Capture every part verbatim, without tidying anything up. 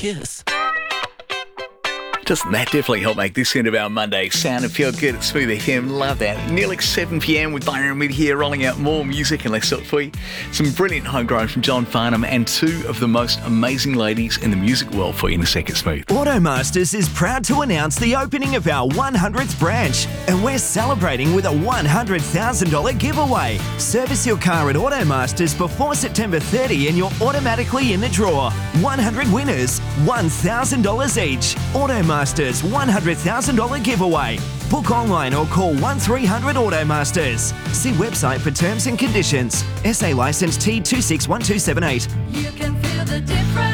kiss. Doesn't that definitely help make this end of our Monday sound and feel good at Smooth F M? Love that. Nearly seven p.m. with Byron Mid here, rolling out more music and less talk for you. Some brilliant homegrown from John Farnham and two of the most amazing ladies in the music world for you in a second, Smooth. Automasters is proud to announce the opening of our one hundredth branch, and we're celebrating with a one hundred thousand dollars giveaway. Service your car at Automasters before September thirtieth and you're automatically in the draw. one hundred winners, one thousand dollars each. Automasters one hundred thousand dollars giveaway. Book online or call one three hundred Automasters. See website for terms and conditions. S A licence T two six one two seven eight. You can feel the difference.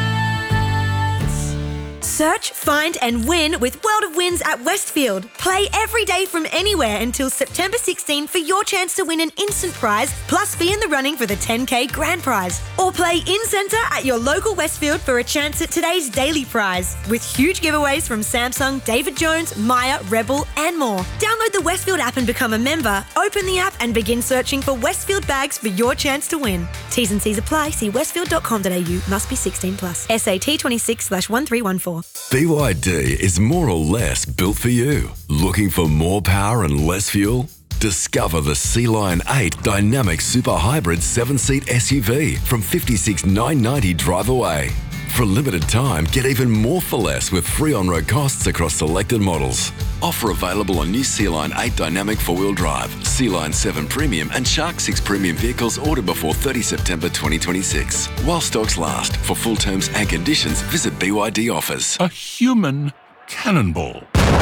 Search, find and win with World of Wins at Westfield. Play every day from anywhere until September sixteenth for your chance to win an instant prize plus be in the running for the ten K grand prize. Or play in-centre at your local Westfield for a chance at today's daily prize with huge giveaways from Samsung, David Jones, Maya, Rebel and more. Download the Westfield app and become a member. Open the app and begin searching for Westfield bags for your chance to win. T's and C's apply. See westfield dot com dot a u. Must be sixteen plus. S A T twenty-six slash one three one four. B Y D is more or less built for you. Looking for more power and less fuel? Discover the Sea-Lion eight Dynamic Super Hybrid seven-seat S U V from fifty-six thousand nine hundred ninety dollars drive away. For a limited time, get even more for less with free on-road costs across selected models. Offer available on new Sea-Lion eight Dynamic four-wheel drive, Sea-Lion seven Premium and Shark six Premium vehicles ordered before thirtieth September twenty twenty-six. While stocks last. For full terms and conditions, visit B Y D offers. A human cannonball.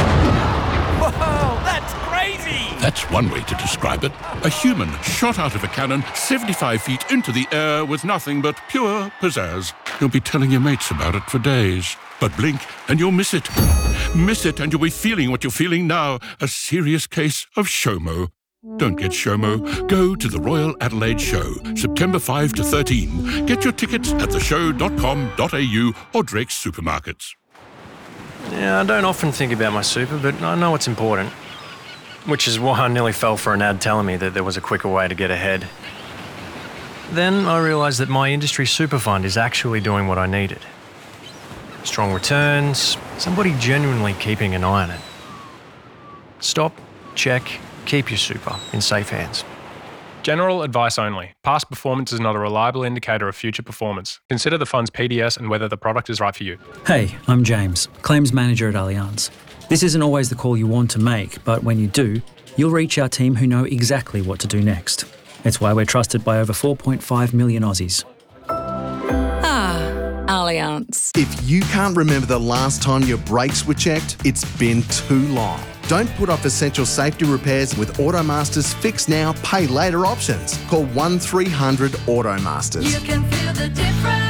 Whoa, that's crazy! That's one way to describe it. A human shot out of a cannon seventy-five feet into the air with nothing but pure pizzazz. You'll be telling your mates about it for days. But blink and you'll miss it. Miss it and you'll be feeling what you're feeling now. A serious case of SHOMO. Don't get SHOMO. Go to the Royal Adelaide Show, September fifth to thirteenth. Get your tickets at the show dot com dot a u or Drake's Supermarkets. Yeah, I don't often think about my super, but I know it's important. Which is why I nearly fell for an ad telling me that there was a quicker way to get ahead. Then I realised that my industry super fund is actually doing what I needed. Strong returns, somebody genuinely keeping an eye on it. Stop, check, keep your super in safe hands. General advice only. Past performance is not a reliable indicator of future performance. Consider the fund's P D S and whether the product is right for you. Hey, I'm James, Claims Manager at Allianz. This isn't always the call you want to make, but when you do, you'll reach our team who know exactly what to do next. It's why we're trusted by over four point five million Aussies. Ah, Allianz. If you can't remember the last time your brakes were checked, it's been too long. Don't put off essential safety repairs with Automasters Fix Now, Pay Later options. Call one three hundred Automasters. You can feel the difference.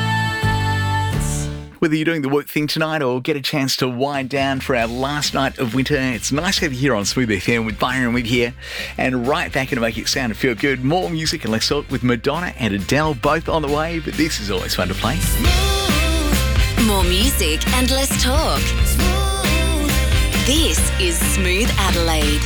Whether you're doing the work thing tonight or get a chance to wind down for our last night of winter, it's nice to have you here on Smooth F M with Byron Wood here and right back in to make it sound and feel good. More music and less talk with Madonna and Adele both on the way, but this is always fun to play. More music and less talk. This is Smooth Adelaide.